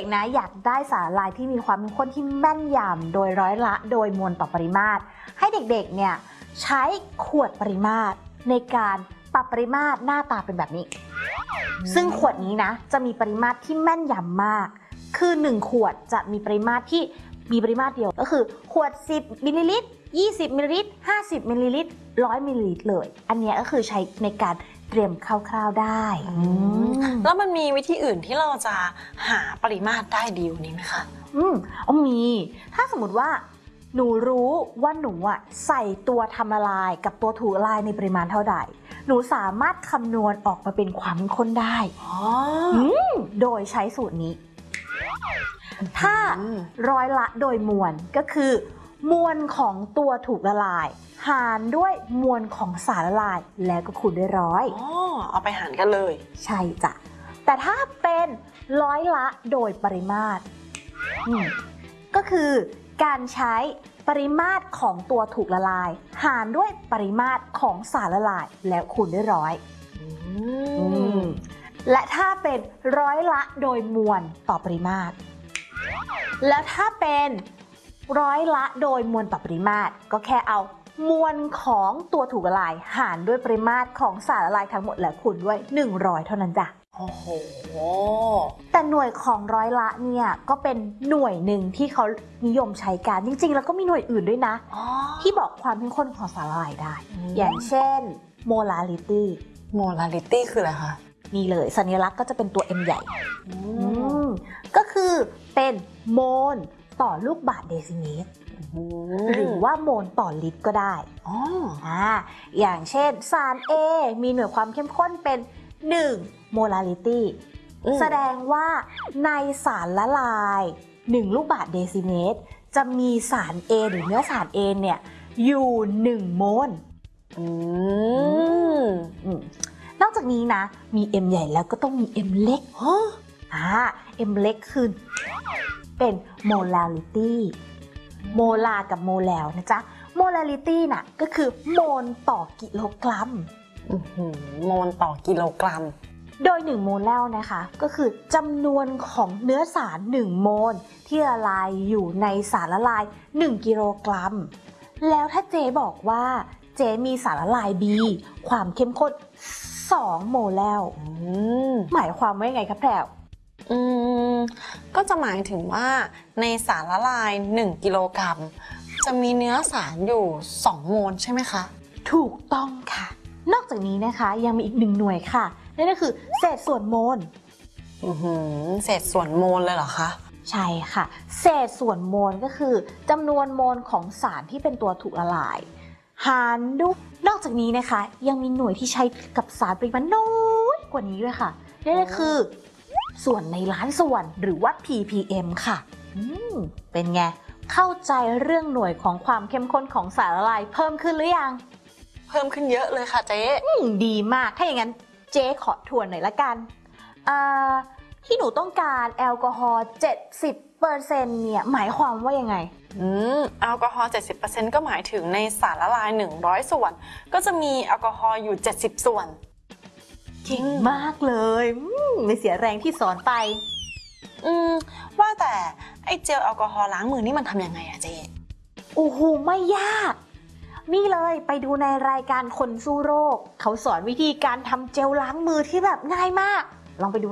กๆนะอยากได้สาหร่ายที่มีความเข้มข้นที่แม่นยำโดยร้อยละโดยมวลต่อปริมาตรให้เด็กๆเนี่ยใช้ขวดปริมาตรในการปรับปริมาตรหน้าตาเป็นแบบนี้ซึ่งขวดนี้นะจะมีปริมาตรที่แม่นยำมากคือ1ขวดจะมีปริมาตรที่มีปริมาตรเดียวก็คือขวด10มิลลิลิตร20มิลลิลิตร50มิลลิลิตร100มิลลิลิตรเลยอันนี้ก็คือใช้ในการเตรียมคร่าวๆได้แล้วมันมีวิธีอื่นที่เราจะหาปริมาตรได้ดีกว่านี้ไหมคะมีถ้าสมมติว่าหนูรู้ว่าหนูใส่ตัวทำละลายกับตัวถูละลายในปริมาณเท่าใดหนูสามารถคำนวณออกมาเป็นความข้นได้โดยใช้สูตรนี้ถ้าร้อยละโดยมวลก็คือมวลของตัวถูกละลายหารด้วยมวลของสารละลายแล้วก็คูณด้วย100 เอาไปหารกันเลยใช่จ้ะแต่ถ้าเป็นร้อยละโดยปริมาตรก็คือการใช้ปริมาตรของตัวถูกละลายหารด้วยปริมาตรของสารละลายแล้วคูณด้วย100และถ้าเป็นร้อยละโดยมวลต่อปริมาตรแล้วถ้าเป็นร้อยละโดยมวลต่อปริมาตรก็แค่เอามวลของตัวถูกละลายหารด้วยปริมาตรของสารละลายทั้งหมดแล้วคูณด้วย100เท่านั้นจ้ะโอ้โหแต่หน่วยของร้อยละเนี่ยก็เป็นหน่วยหนึ่งที่เขานิยมใช้กันจริงๆแล้วก็มีหน่วยอื่นด้วยนะที่บอกความเข้มข้นของสารละลายได้อย่างเช่น molarity คืออะไรคะนี่เลยสัญลักษณ์ก็จะเป็นตัว M ใหญ่ก็คือเป็นโมลต่อลูกบาศก์เดซิเมตรหรือว่าโมลต่อลิตรก็ได้อย่างเช่นสาร A มีหน่วยความเข้มข้นเป็น1 molarity แสดงว่าในสารละลาย1ลูกบาศก์เดซิเมตรจะมีสาร A หรือเนื้อสาร A เนี่ยอยู่1โมลนอกจากนี้นะมี M ใหญ่แล้วก็ต้องมี M เล็กM เล็กคือเป็น molarity โมลาร์กับโมแลลนะจ๊ะ molarity น่ะก็คือโมลต่อกิโลกรัมโมลต่อกิโลกรัมโดย1โมแลลนะคะก็คือจำนวนของเนื้อสาร1โมลที่ละลายอยู่ในสารละลาย1กิโลกรัมแล้วถ้าเจ๊บอกว่าเจ๊มีสารละลาย B ความเข้มข้น2โมแลลหมายความว่าไงครับแพรวก็จะหมายถึงว่าในสารละลาย1กิโลกรัมจะมีเนื้อสารอยู่2โมลใช่ไหมคะถูกต้องค่ะนอกจากนี้นะคะยังมีอีก1หน่วยค่ะนั่นก็คือเศษส่วนโมลเศษส่วนโมลเลยเหรอคะใช่ค่ะเศษส่วนโมลก็คือจำนวนโมลของสารที่เป็นตัวถูกละลายหารด้วยนอกจากนี้นะคะยังมีหน่วยที่ใช้กับสารปริมาณน้อยกว่านี้ด้วยค่ะนั่นก็คือส่วนในล้านส่วนหรือว่า ppm ค่ะเป็นไงเข้าใจเรื่องหน่วยของความเข้มข้นของสารละลายเพิ่มขึ้นหรือยังเพิ่มขึ้นเยอะเลยค่ะเจ๊ดีมากถ้าอย่างนั้นเจ๊ขอทวนหน่อยละกันที่หนูต้องการแอลกอฮอล์ 70% เนี่ยหมายความว่ายังไงแอลกอฮอล์ 70% ก็หมายถึงในสารละลาย100ส่วนก็จะมีแอลกอฮอล์อยู่70ส่วนเก่งมากเลยไม่เสียแรงที่สอนไปว่าแต่ไอ้เจลแอลกอฮอล์ล้างมือนี่มันทำยังไงอะเจ๊โอ้โหไม่ยากนี่เลยไปดูในรายการคนสู้โรคเขาสอนวิธีการทำเจลล้างมือที่แบบง่ายมากลองไปดู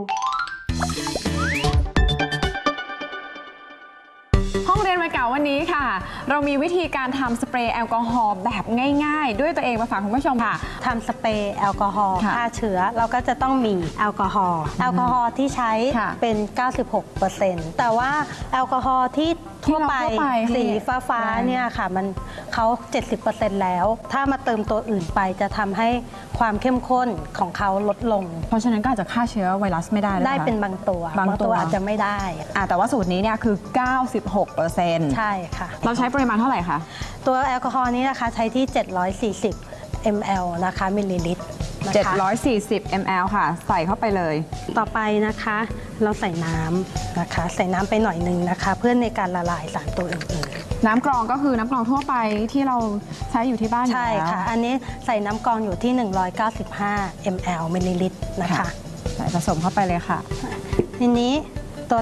ห้องเรียนวัยเก่าวันนี้ค่ะเรามีวิธีการทำสเปรย์แอลกอฮอล์แบบง่ายๆด้วยตัวเองมาฝากคุณผู้ชมค่ะทำสเปรย์แอลกอฮอล์ฆ่าเชื้อเราก็จะต้องมีแอลกอฮอล์ที่ใช้เป็น 96% แต่ว่าแอลกอฮอล์ที่ทั่วไปสีฟ้าเนี่ยค่ะมันเขา 70% แล้วถ้ามาเติมตัวอื่นไปจะทำให้ความเข้มข้นของเขาลดลงเพราะฉะนั้นก็อาจจะฆ่าเชื้อไวรัสไม่ได้ได้เป็นบางตัวอาจจะไม่ได้แต่ว่าสูตรนี้เนี่ยคือ 96% ใช่ค่ะเราใช้ปริมาณเท่าไหร่คะตัวแอลกอฮอล์นี้นะคะใช้ที่740 ml นะคะมิลลิลิตร 740 ml ค่ะใส่เข้าไปเลยต่อไปนะคะเราใส่น้ำนะคะใส่น้ำไปหน่อยนึงนะคะเพื่อในการละลายสารตัวอื่นๆน้ำกรองก็คือน้ำกรองทั่วไปที่เราใช้อยู่ที่บ้านใช่ค่ะอันนี้ใส่น้ำกรองอยู่ที่195 ml มิลลิลิตรนะคะใส่ผสมเข้าไปเลยค่ะทีนี้